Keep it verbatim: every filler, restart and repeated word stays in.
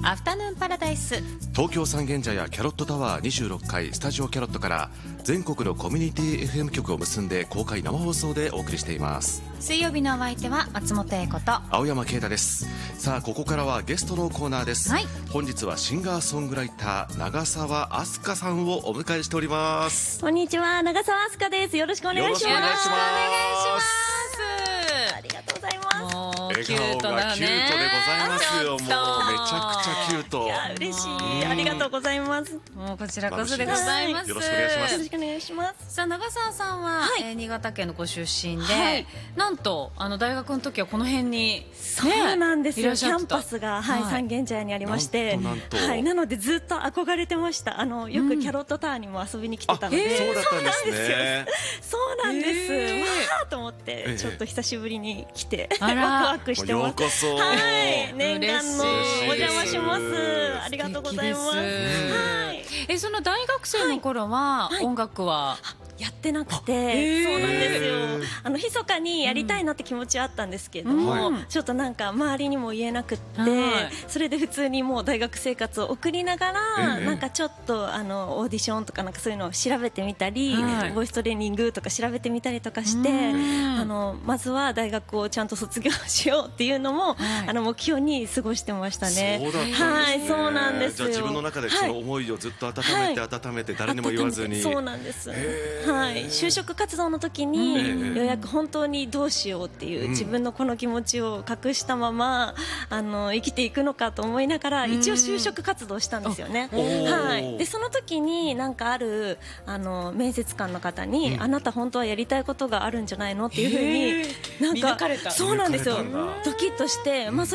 アフタヌーンパラダイス。 東京三軒茶屋キャロットタワーにじゅうろっかいスタジオキャロットから全国のコミュニティ エフエム 局を結んで公開生放送でお送りしています。 水曜日のお相手は松本英子と青山啓太です。さあここからはゲストのコーナーです、 はい、 本日はシンガーソングライター長澤飛鳥さんをお迎えしております。 こんにちは、長澤飛鳥です。よろしくお願いします。 よろしくお願いします。 ありがとうございます。 もう笑顔がキュートでございますよ。もうめちゃくちゃキュート。 いや嬉しい、ありがとうございます。 もうこちらこそでございます。 よろしくお願いします。 よろしくお願いします。 さあ長澤さんは、 はいえー新潟県のご出身で、 はい、 なんとあの大学の時はこの辺に、ね、 そうなんですよ。キャンいらっしゃってたパスが、はいはい三軒茶屋にありまして、 なんとなんとはい、なのでずっと憧れてました。あのよくキャロットタワーにも遊びに来てたので、 そうだったんですね。 そうなんです。 へーわーと思ってええちょっと久しぶりに来てあらワクワクしてます。 ようこそ。 はい、念願のお嬉しい邪魔します。ありがとうございます。 素敵ですはい。 えその大学生の頃は、 はい音楽は、 やってなくて、 へーそうなんですよ。あの密かにやりたいなって気持ちはあったんですけれども、 うんちょっとなんか周りにも言えなくって、 はいそれで普通にもう大学生活を送りながら、 ええなんかちょっとあのオーディションとかなんかそういうのを調べてみたり、 はいボイストレーニングとか調べてみたりとかして、 うんあのまずは大学をちゃんと卒業しようっていうのも、 はいあの目標に過ごしてましたね。 そうだったんですね。 はい、そうなんですよ。 じゃあ自分の中でその思いをずっと温めて温めて誰にも言わずに。 そうなんです。 へーはい、就職活動の時に、 うんようやく本当にどうしようっていう、 うん自分のこの気持ちを隠したままあの生きていくのかと思いながら、 うん一応就職活動したんですよね。 おーはい、でその時になんかあるあの面接官の方に、 うんあなた本当はやりたいことがあるんじゃないのっていうふうにへーなんか見抜かれたそうなんですよ。 見抜かれたんだドキッとして、まあ